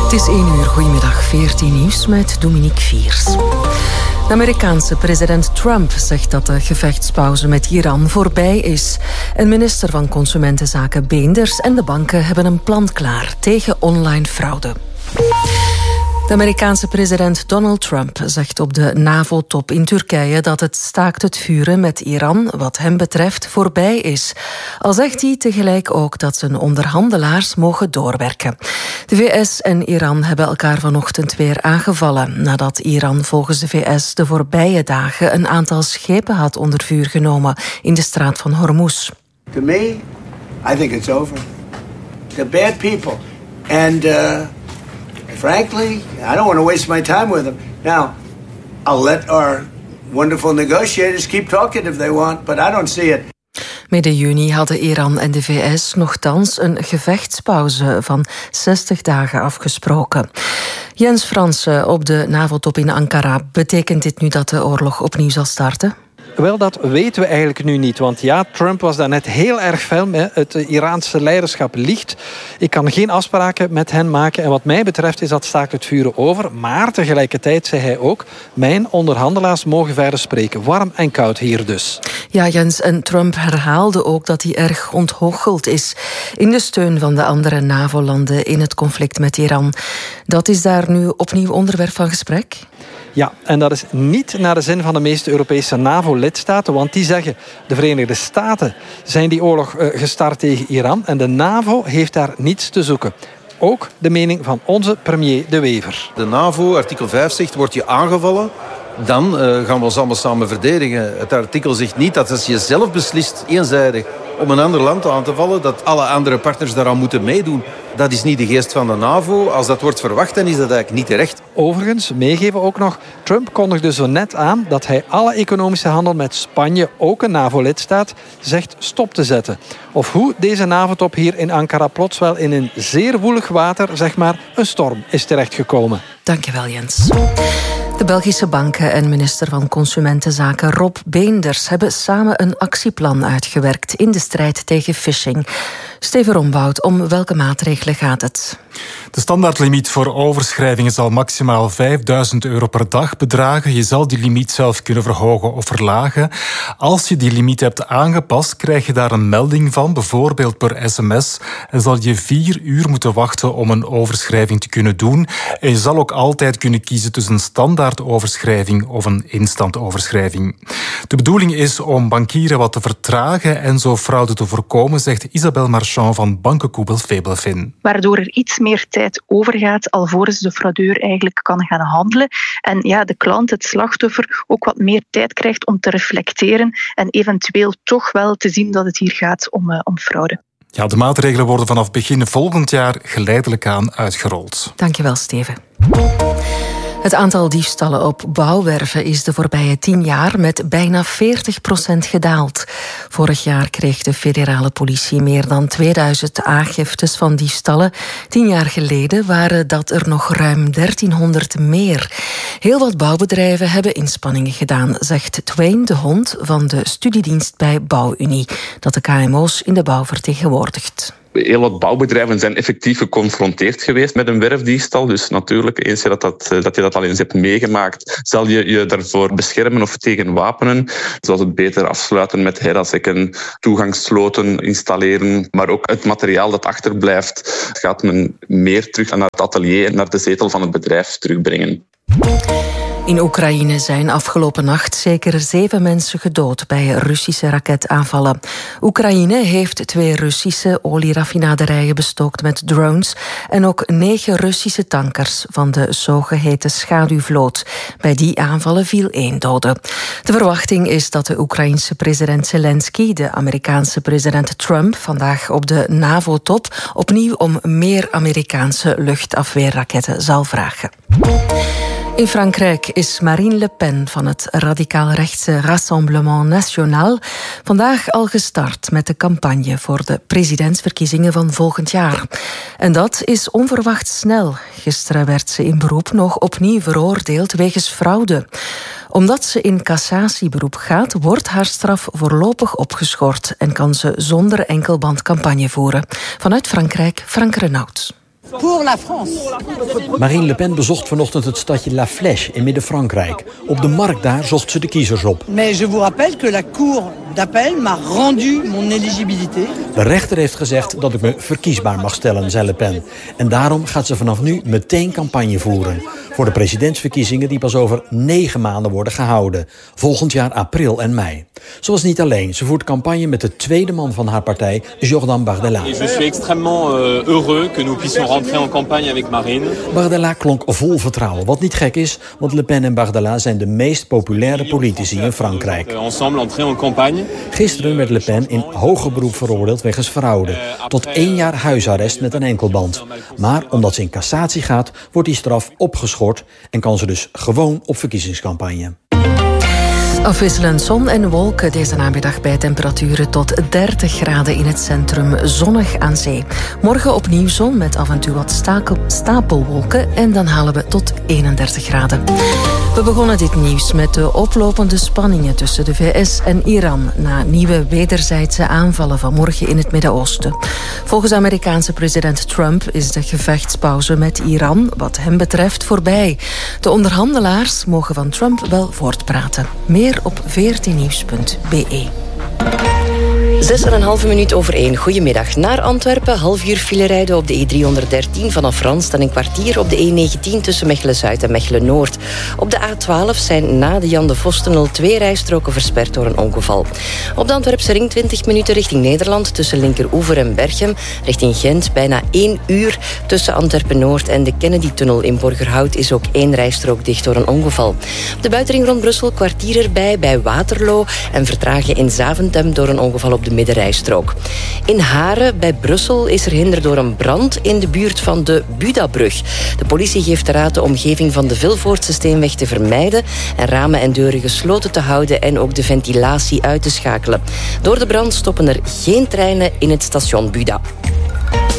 Het is 1 uur, goedemiddag, 14 nieuws met Dominique Viers. De Amerikaanse president Trump zegt dat de gevechtspauze met Iran voorbij is. En minister van Consumentenzaken Beenders en de banken hebben een plan klaar tegen online fraude. De Amerikaanse president Donald Trump zegt op de NAVO-top in Turkije dat het staakt het vuren met Iran, wat hem betreft, voorbij is. Al zegt hij tegelijk ook dat zijn onderhandelaars mogen doorwerken. De VS en Iran hebben elkaar vanochtend weer aangevallen, nadat Iran volgens de VS de voorbije dagen een aantal schepen had onder vuur genomen in de straat van Hormuz. To me, I think it's over. They're bad people. And frankly, I don't want to waste my time with them. Now, I'll let our wonderful negotiators keep talking if they want, but I don't see it. Midden juni hadden Iran en de VS nochtans een gevechtspauze van 60 dagen afgesproken. Jens Fransen op de NAVO-top in Ankara. Betekent dit nu dat de oorlog opnieuw zal starten? Wel, dat weten we eigenlijk nu niet. Want ja, Trump was daarnet heel erg fel. Het Iraanse leiderschap liegt. Ik kan geen afspraken met hen maken. En wat mij betreft is dat staakt het vuren over. Maar tegelijkertijd zei hij ook, mijn onderhandelaars mogen verder spreken. Warm en koud hier dus. Ja, Jens, en Trump herhaalde ook dat hij erg ontgoocheld is in de steun van de andere NAVO-landen in het conflict met Iran. Dat is daar nu opnieuw onderwerp van gesprek? Ja, en dat is niet naar de zin van de meeste Europese NAVO-lidstaten, want die zeggen, de Verenigde Staten zijn die oorlog gestart tegen Iran en de NAVO heeft daar niets te zoeken. Ook de mening van onze premier De Wever. De NAVO, artikel 5 zegt, word je aangevallen, dan gaan we ons allemaal samen verdedigen. Het artikel zegt niet dat als je zelf beslist, eenzijdig, om een ander land aan te vallen, dat alle andere partners daaraan moeten meedoen. Dat is niet de geest van de NAVO. Als dat wordt verwacht, dan is dat eigenlijk niet terecht. Overigens, meegeven ook nog, Trump kondigde zo net aan dat hij alle economische handel met Spanje, ook een NAVO-lidstaat, zegt stop te zetten. Of hoe deze NAVO-top hier in Ankara plots wel in een zeer woelig water, zeg maar, een storm is terechtgekomen. Dankjewel, Jens. De Belgische banken en minister van Consumentenzaken Rob Beenders hebben samen een actieplan uitgewerkt in de strijd tegen phishing. Steven Rombout, om welke maatregelen gaat het? De standaardlimiet voor overschrijvingen zal maximaal €5.000 per dag bedragen. Je zal die limiet zelf kunnen verhogen of verlagen. Als je die limiet hebt aangepast, krijg je daar een melding van, bijvoorbeeld per sms. En zal je 4 uur moeten wachten om een overschrijving te kunnen doen. En je zal ook altijd kunnen kiezen tussen een standaard overschrijving of een instant overschrijving. De bedoeling is om bankieren wat te vertragen en zo fraude te voorkomen, zegt Isabelle Marchand van bankenkoepel Febelfin. Waardoor er iets meer tijd overgaat alvorens de fraudeur eigenlijk kan gaan handelen. En ja, de klant, het slachtoffer, ook wat meer tijd krijgt om te reflecteren en eventueel toch wel te zien dat het hier gaat om fraude. Ja, de maatregelen worden vanaf begin volgend jaar geleidelijk aan uitgerold. Dankjewel, Steven. Het aantal diefstallen op bouwwerven is de voorbije 10 jaar met bijna 40% gedaald. Vorig jaar kreeg de federale politie meer dan 2000 aangiftes van diefstallen. 10 jaar geleden waren dat er nog ruim 1300 meer. Heel wat bouwbedrijven hebben inspanningen gedaan, zegt Twain de Hond van de studiedienst bij Bouwunie, dat de KMO's in de bouw vertegenwoordigt. Heel wat bouwbedrijven zijn effectief geconfronteerd geweest met een werfdiefstal. Dus natuurlijk, eens dat je dat al eens hebt meegemaakt, zal je je daarvoor beschermen of tegen wapenen. Zoals het beter afsluiten met herassekken, toegangssloten installeren, maar ook het materiaal dat achterblijft, gaat men meer terug naar het atelier en naar de zetel van het bedrijf terugbrengen. In Oekraïne zijn afgelopen nacht zeker 7 mensen gedood bij Russische raketaanvallen. Oekraïne heeft 2 Russische olieraffinaderijen bestookt met drones en ook 9 Russische tankers van de zogeheten schaduwvloot. Bij die aanvallen viel 1 dode. De verwachting is dat de Oekraïense president Zelensky de Amerikaanse president Trump vandaag op de NAVO-top opnieuw om meer Amerikaanse luchtafweerraketten zal vragen. In Frankrijk is Marine Le Pen van het radicaal-rechtse Rassemblement National vandaag al gestart met de campagne voor de presidentsverkiezingen van volgend jaar. En dat is onverwacht snel. Gisteren werd ze in beroep nog opnieuw veroordeeld wegens fraude. Omdat ze in cassatieberoep gaat, wordt haar straf voorlopig opgeschort en kan ze zonder enkelband campagne voeren. Vanuit Frankrijk, Frank Renaud. Pour la France. Marine Le Pen bezocht vanochtend het stadje La Flèche in Midden-Frankrijk. Op de markt daar zocht ze de kiezers op. Mais je vous rappelle que la Cour d'appel m'a rendu mon éligibilité. De rechter heeft gezegd dat ik me verkiesbaar mag stellen, zei Le Pen. En daarom gaat ze vanaf nu meteen campagne voeren. Voor de presidentsverkiezingen die pas over 9 maanden worden gehouden. Volgend jaar april en mei. Ze was niet alleen. Ze voert campagne met de tweede man van haar partij, Jordan Bardella. Je suis extrêmement heureux que nous puissions rentrer en campagne avec Marine. Bardella klonk vol vertrouwen. Wat niet gek is, want Le Pen en Bardella zijn de meest populaire politici in Frankrijk. Ensemble entrer en campagne. Gisteren werd Le Pen in hoger beroep veroordeeld wegens fraude. Tot 1 jaar huisarrest met een enkelband. Maar omdat ze in cassatie gaat, wordt die straf opgeschort en kan ze dus gewoon op verkiezingscampagne. Afwisselend zon en wolken deze namiddag bij temperaturen tot 30 graden in het centrum, zonnig aan zee. Morgen opnieuw zon met af en toe wat stapelwolken en dan halen we tot 31 graden. We begonnen dit nieuws met de oplopende spanningen tussen de VS en Iran na nieuwe wederzijdse aanvallen vanmorgen in het Midden-Oosten. Volgens Amerikaanse president Trump is de gevechtspauze met Iran wat hem betreft voorbij. De onderhandelaars mogen van Trump wel voortpraten. Meer op 14nieuws.be. 6,5 minuut over 1. Goedemiddag. Naar Antwerpen, half uur file rijden op de E313 vanaf Rans, dan een kwartier op de E19 tussen Mechelen-Zuid en Mechelen-Noord. Op de A12 zijn na de Jan de Vostenul 2 rijstroken versperd door een ongeval. Op de Antwerpse ring 20 minuten richting Nederland tussen Linkeroever en Berchem. Richting Gent bijna 1 uur tussen Antwerpen-Noord en de Kennedy-tunnel in Borgerhout is ook 1 rijstrook dicht door een ongeval. Op de buitenring rond Brussel kwartier erbij bij Waterloo en vertragen in Zaventem door een ongeval op de middenrijstrook. In Haren bij Brussel is er hinder door een brand in de buurt van de Budabrug. De politie geeft de raad de omgeving van de Vilvoordse Steenweg te vermijden en ramen en deuren gesloten te houden en ook de ventilatie uit te schakelen. Door de brand stoppen er geen treinen in het station Buda.